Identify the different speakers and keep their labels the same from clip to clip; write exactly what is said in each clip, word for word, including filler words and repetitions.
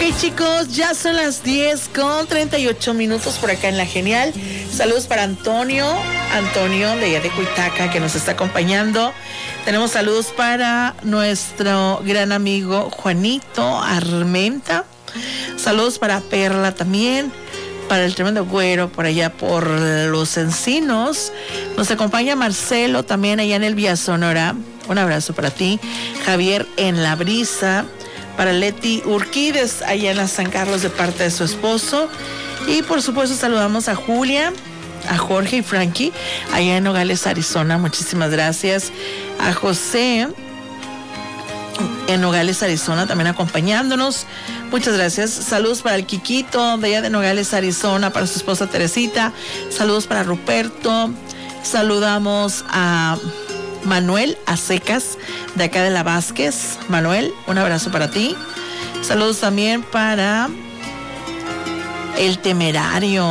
Speaker 1: chicos, ya son las diez con treinta y ocho minutos por acá en La Genial. Saludos para Antonio, Antonio de allá de Cuitaca, que nos está acompañando. Tenemos saludos para nuestro gran amigo Juanito Armenta. Saludos para Perla también, para el tremendo güero por allá por Los Encinos. Nos acompaña Marcelo también allá en el Vía Sonora. Un abrazo para ti. Javier en La Brisa. Para Leti Urquides allá en la San Carlos de parte de su esposo. Y por supuesto saludamos a Julia, a Jorge y Frankie allá en Nogales, Arizona. Muchísimas gracias. A José en Nogales, Arizona, también acompañándonos. Muchas gracias. Saludos para el Quiquito de allá de Nogales, Arizona, para su esposa Teresita. Saludos para Ruperto. Saludamos a Manuel Acecas de acá de La Vázquez. Manuel, un abrazo para ti. Saludos también para El Temerario.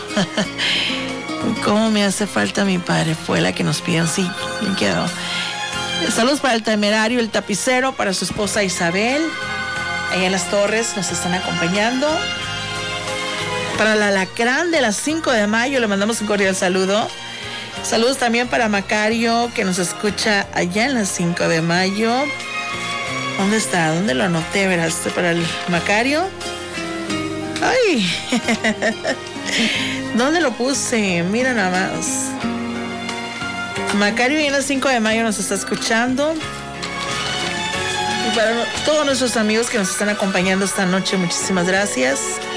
Speaker 1: ¿Cómo me hace falta mi padre? Fue la que nos piden. Sí, bien quedó. Saludos para El Temerario, el tapicero, para su esposa Isabel. Allá en Las Torres nos están acompañando. Para la Alacrán de las cinco de mayo le mandamos un cordial saludo. Saludos también para Macario, que nos escucha allá en las cinco de mayo. ¿Dónde está? ¿Dónde lo anoté? Verás, para el Macario. ¡Ay! ¿Dónde lo puse? Mira nada más. Macario, y en las cinco de mayo nos está escuchando. Y para todos nuestros amigos que nos están acompañando esta noche, muchísimas gracias.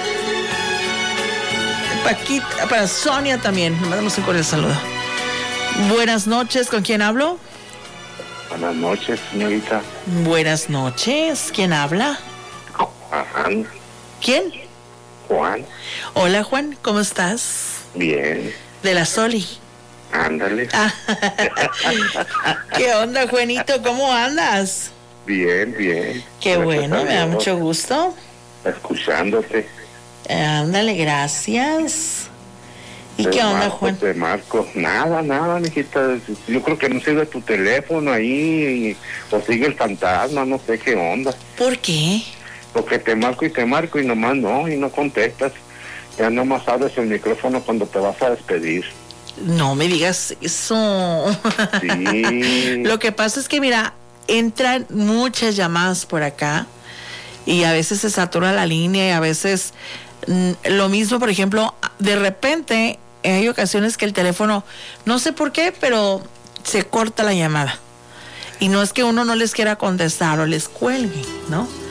Speaker 1: Paquita, para Sonia también, le mandamos un cordial saludo. Buenas noches, ¿con quién hablo?
Speaker 2: Buenas noches, señorita.
Speaker 1: Buenas noches, ¿quién habla?
Speaker 2: Juan.
Speaker 1: ¿Quién?
Speaker 2: Juan.
Speaker 1: Hola, Juan, ¿cómo estás?
Speaker 2: Bien.
Speaker 1: De la Soli.
Speaker 2: Ándale.
Speaker 1: ¿Qué onda, Juanito? ¿Cómo andas?
Speaker 2: Bien, bien.
Speaker 1: Qué gracias, bueno, me da mucho gusto.
Speaker 2: Escuchándote.
Speaker 1: Ándale, gracias. ¿Y qué onda,
Speaker 2: Marco,
Speaker 1: Juan?
Speaker 2: Te marco. Nada, nada, mijita. Yo creo que no sirve tu teléfono ahí, o sigue el fantasma, no sé qué onda.
Speaker 1: ¿Por qué?
Speaker 2: Porque te marco y te marco y nomás no, y no contestas. Ya nomás abres el micrófono cuando te vas a despedir.
Speaker 1: No me digas eso.
Speaker 2: Sí.
Speaker 1: Lo que pasa es que, mira, entran muchas llamadas por acá y a veces se satura la línea y a veces mm, lo mismo, por ejemplo, de repente hay ocasiones que el teléfono, no sé por qué, pero se corta la llamada. Y no es que uno no les quiera contestar o les cuelgue, ¿no?